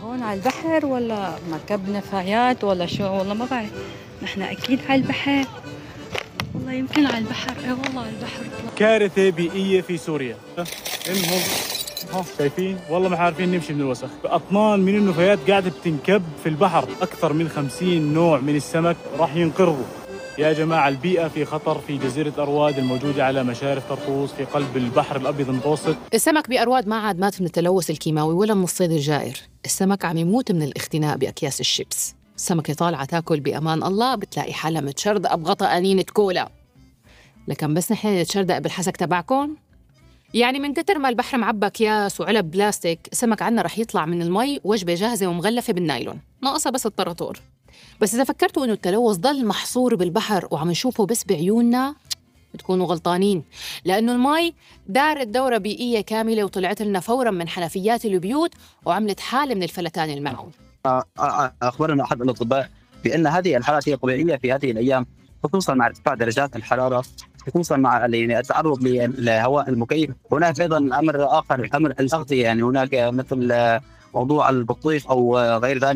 هون على البحر ولا مركب نفايات ولا شو؟ والله ما بعرف. نحن أكيد على البحر. والله يمكن على البحر. اي والله على البحر. كارثة بيئية في سوريا. إنهم شايفين والله ما عارفين نمشي من الوسخ. أطنان من النفايات قاعدة بتنكب في البحر. أكثر من 50 نوع من السمك راح ينقرضوا. يا جماعة البيئة في خطر في جزيرة أرواد الموجودة على مشارف طرطوس في قلب البحر الأبيض المتوسط. السمك بأرواد ما عاد مات من التلوث الكيماوي ولا من الصيد الجائر. السمك عم يموت من الاختناق بأكياس الشيبس. السمكة طالعة تاكل بأمان الله بتلاقي حالها متشردقة بغطاء قنينة كولا. لكن بس نحن نتشردق بالحسك تبعكم؟ يعني من كتر ما البحر معبى أكياس وعلب بلاستيك، السمك عنا رح يطلع من المي وجبة جاهزة ومغلفة بالنايلون، ناقصة بس الطراطور. بس إذا فكرتوا إنه التلوث ضل محصور بالبحر وعم نشوفه بس بعيوننا، بتكونوا غلطانين، لأنه المي دارت دورة بيئية كاملة وطلعت لنا فوراً من حنفيات البيوت وعملت حالة من الفلتان المعوي. أخبرنا أحد الأطباء بأن هذه الحالات هي طبيعية في هذه الأيام، خصوصاً مع ارتفاع درجات الحرارة، خصوصاً مع التعرض للهواء المكيف. هناك أيضاً أمر آخر، أمر الأغذية، يعني هناك مثل موضوع البطيخ أو غير ذلك.